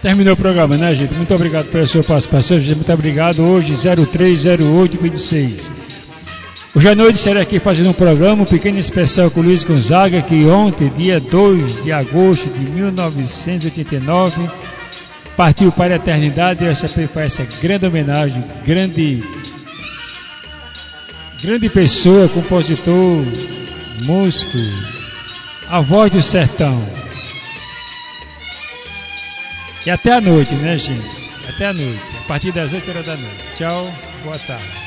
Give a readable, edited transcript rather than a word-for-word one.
Terminou o programa, né, gente? Muito obrigado pela sua participação, gente. Muito obrigado. Hoje, 030826. Hoje à noite será aqui fazendo um programa, um pequeno especial com o Luiz Gonzaga, que ontem, dia 2 de agosto de 1989, partiu para a eternidade. Eu faz essa grande homenagem, grande pessoa, compositor, músico, a voz do sertão. E até a noite, né, gente? Até a noite, a partir das 8 horas da noite. Tchau, boa tarde.